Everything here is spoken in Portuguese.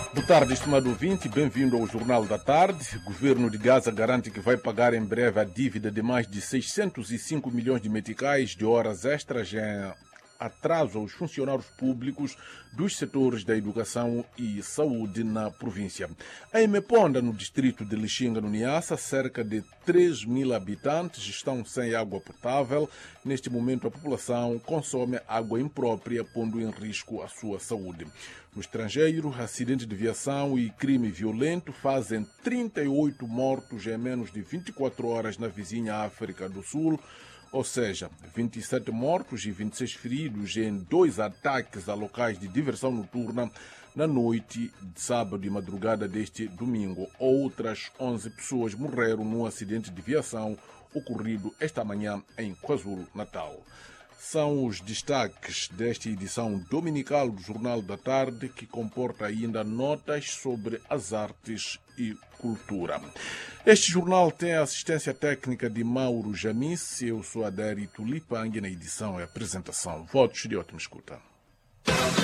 Boa tarde, estimado ouvinte, bem-vindo ao Jornal da Tarde. O governo de Gaza garante que vai pagar em breve a dívida de mais de 605 milhões de meticais de horas extras em atraso aos funcionários públicos dos setores da educação e saúde na província. Em Meponda, no distrito de Lixinga, no Niassa, cerca de 3 mil habitantes estão sem água potável. Neste momento, a população consome água imprópria, pondo em risco a sua saúde. No estrangeiro, acidente de viação e crime violento fazem 38 mortos em menos de 24 horas na vizinha África do Sul, ou seja, 27 mortos e 26 feridos em 2 ataques a locais de diversão noturna na noite de sábado e madrugada deste domingo. Outras 11 pessoas morreram num acidente de viação ocorrido esta manhã em KwaZulu-Natal. São os destaques desta edição dominical do Jornal da Tarde, que comporta ainda notas sobre as artes e cultura. Este jornal tem a assistência técnica de Mauro Janice. Eu sou Adérito Lipang na edição e apresentação. Votos de ótima escuta.